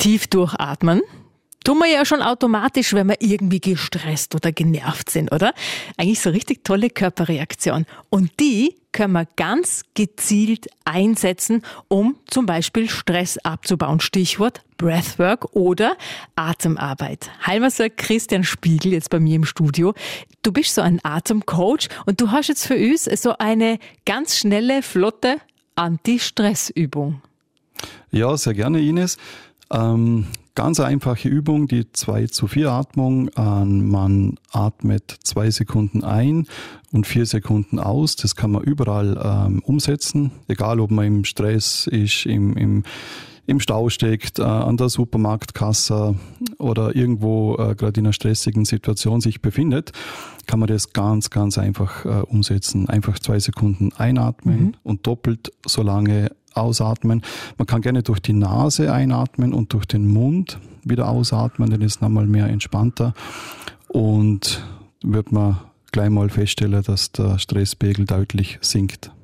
Tief durchatmen. Tun wir ja schon automatisch, wenn wir irgendwie gestresst oder genervt sind, oder? Eigentlich so richtig tolle Körperreaktion. Und die können wir ganz gezielt einsetzen, um zum Beispiel Stress abzubauen. Stichwort Breathwork oder Atemarbeit. Heilmasseur Christian Spiegel jetzt bei mir im Studio. Du bist so ein Atemcoach und du hast jetzt für uns so eine ganz schnelle, flotte Anti-Stress-Übung. Ja, sehr gerne, Ines. Ganz einfache Übung, die 2-zu-4-Atmung. Man atmet 2 Sekunden ein und 4 Sekunden aus. Das kann man überall umsetzen, egal ob man im Stress ist, im Stau steckt, an der Supermarktkasse oder irgendwo gerade in einer stressigen Situation sich befindet, kann man das ganz, ganz einfach umsetzen. Einfach 2 Sekunden einatmen und doppelt so lange ausatmen. Man kann gerne durch die Nase einatmen und durch den Mund wieder ausatmen, dann ist es nochmal mehr entspannter und wird man gleich mal feststellen, dass der Stresspegel deutlich sinkt.